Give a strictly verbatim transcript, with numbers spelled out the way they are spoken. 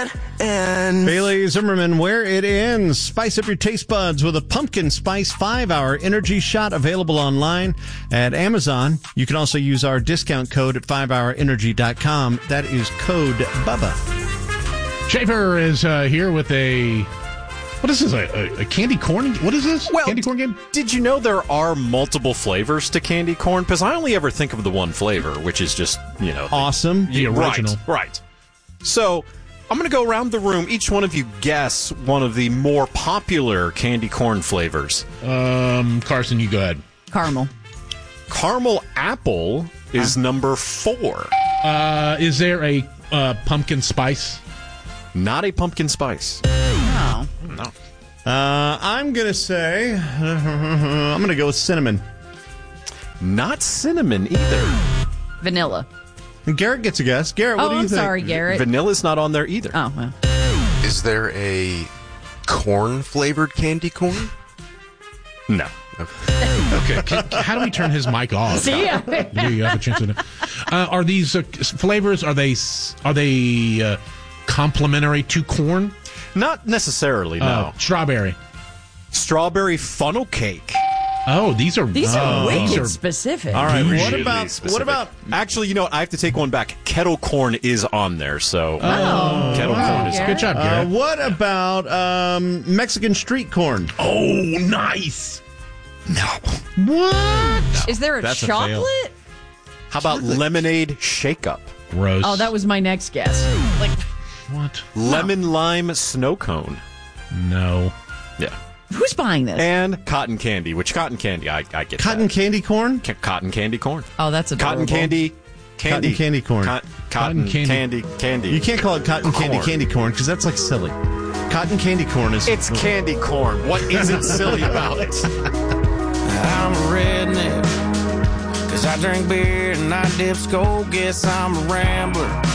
it ends. Bailey Zimmerman, where it ends. Spice up your taste buds with a pumpkin spice five-hour energy shot available online at Amazon. You can also use our discount code at five hour energy dot com. That is code BUBBA. Schaefer is uh, here with a... What is this, a, a, a candy corn? What is this? Well, candy corn game? Did you know there are multiple flavors to candy corn? Because I only ever think of the one flavor, which is just, you know... The, awesome. The original. Right, right. So, I'm going to go around the room. Each one of you guess one of the more popular candy corn flavors. Um, Carson, you go ahead. Caramel. Caramel apple is uh, number four. Uh, is there a uh, pumpkin spice? Not a pumpkin spice. No. No. Uh, I'm going to say, I'm going to go with cinnamon. Not cinnamon either. Vanilla. And Garrett gets a guess. Garrett, what oh, do you I'm think? sorry, Garrett. Vanilla's not on there either. Oh, well. Is there a corn-flavored candy corn? No. Okay. Can, how do we turn his mic off? See ya. Do you have a chance to? Uh, are these uh, flavors? Are they? Are they uh, complementary to corn? Not necessarily. No. Uh, strawberry. Strawberry funnel cake. Oh, these are these oh, are wicked these are, specific. All right. What Really about specific. what about? Actually, you know what? I have to take one back. Kettle corn is on there, so Oh. kettle Wow. corn is Garrett. good job, Uh, Garrett. what about um, Mexican street corn? Oh, nice. No. What? Is there a That's a fail. chocolate? How about lemonade shake-up? Gross. Oh, that was my next guess. Like, what? Lemon lime snow cone. No. Yeah. who's buying this? And cotton candy, which cotton candy, I, I get Cotton that. candy corn? Ca- cotton candy corn. Oh, that's adorable. Cotton candy. Candy. Cotton candy corn. Co- cotton, Cotton candy. candy. Candy. You can't call it cotton candy Corn. candy corn because that's like silly. Cotton candy corn is... It's candy corn. What isn't silly about it? I'm a redneck, cause I drink beer and I dip skull. Guess I'm a rambler,